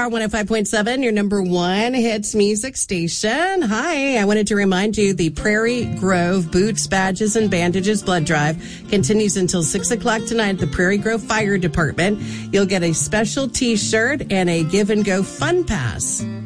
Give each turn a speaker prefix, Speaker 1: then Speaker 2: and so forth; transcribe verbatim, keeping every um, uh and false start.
Speaker 1: Star one oh five point seven, your number one hits music station. Hi, I wanted to remind you the Prairie Grove Boots, Badges, and Bandages Blood Drive continues until six o'clock tonight at the Prairie Grove Fire Department. You'll get a special t-shirt and a give and go fun pass.